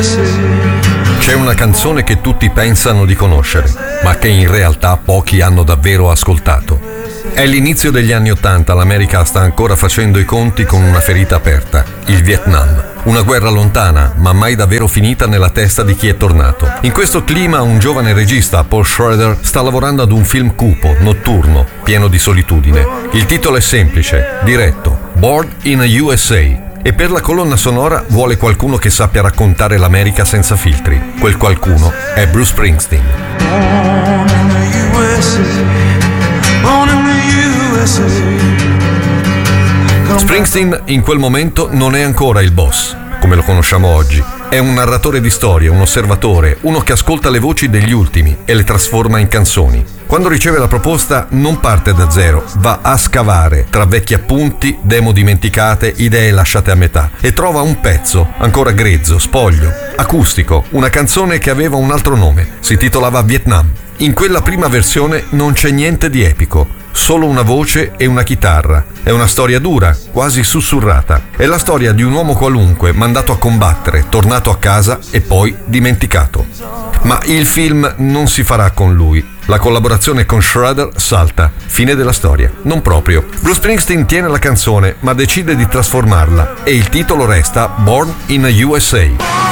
C'è una canzone che tutti pensano di conoscere, ma che in realtà pochi hanno davvero ascoltato. È l'inizio degli anni '80, l'America sta ancora facendo i conti con una ferita aperta, il Vietnam. Una guerra lontana, ma mai davvero finita nella testa di chi è tornato. In questo clima un giovane regista, Paul Schrader, sta lavorando ad un film cupo, notturno, pieno di solitudine. Il titolo è semplice, diretto, Born in a USA. E per la colonna sonora vuole qualcuno che sappia raccontare l'America senza filtri. Quel qualcuno è Bruce Springsteen. Born in the USA, born in the USA. Springsteen in quel momento non è ancora il boss, come lo conosciamo oggi. È un narratore di storie, un osservatore, uno che ascolta le voci degli ultimi e le trasforma in canzoni. Quando riceve la proposta non parte da zero, va a scavare tra vecchi appunti, demo dimenticate, idee lasciate a metà e trova un pezzo, ancora grezzo, spoglio, acustico, una canzone che aveva un altro nome, si titolava Vietnam. In quella prima versione non c'è niente di epico, solo una voce e una chitarra. È una storia dura, quasi sussurrata. È la storia di un uomo qualunque mandato a combattere, tornato a casa e poi dimenticato. Ma il film non si farà con lui. La collaborazione con Schrader salta. Fine della storia. Non proprio. Bruce Springsteen tiene la canzone, ma decide di trasformarla e il titolo resta Born in a USA.